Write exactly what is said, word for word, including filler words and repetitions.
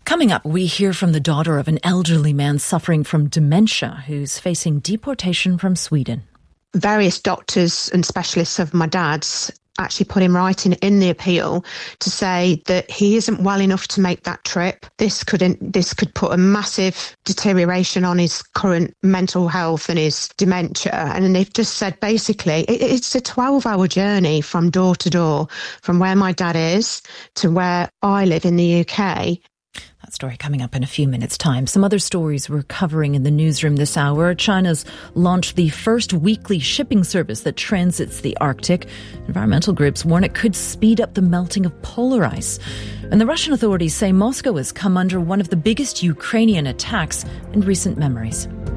Coming up, we hear from the daughter of an elderly man suffering from dementia who's facing deportation from Sweden. Various doctors and specialists of my dad's actually put in writing in the appeal to say that he isn't well enough to make that trip. This could this could put a massive deterioration on his current mental health and his dementia. And they've just said basically it, it's a twelve-hour journey from door to door, from where my dad is to where I live in the U K. That story coming up in a few minutes' time. Some other stories we're covering in the newsroom this hour. China's launched the first weekly shipping service that transits the Arctic. Environmental groups warn it could speed up the melting of polar ice. And the Russian authorities say Moscow has come under one of the biggest Ukrainian attacks in recent memories.